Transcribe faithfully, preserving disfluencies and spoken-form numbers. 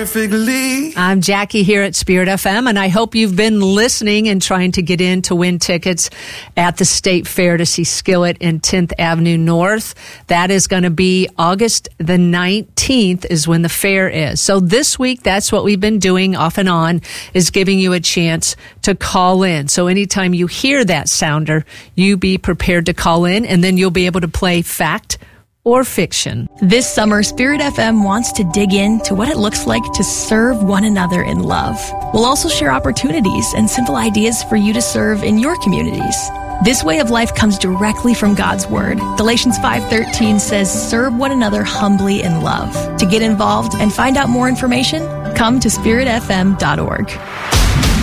perfectly. I'm Jackie here at Spirit F M, and I hope you've been listening and trying to get in to win tickets at the State Fair to see Skillet in tenth Avenue North. That is going to be August the nineteenth is when the fair is. So this week, that's what we've been doing off and on, is giving you a chance to call in. So anytime you hear that sounder, you be prepared to call in, and then you'll be able to play fact or fiction. This summer, Spirit F M wants to dig into what it looks like to serve one another in love. We'll also share opportunities and simple ideas for you to serve in your communities. This way of life comes directly from God's Word. Galatians five thirteen says, serve one another humbly in love. To get involved and find out more information, come to spirit f m dot org.